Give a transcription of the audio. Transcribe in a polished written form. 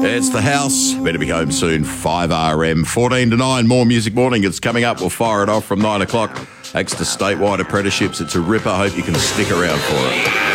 It's The House. Better be home soon. 5RM, 14 to 9. More Music Morning. It's coming up. We'll fire it off from 9 o'clock. Thanks to Statewide Apprenticeships. It's a ripper. Hope you can stick around for it.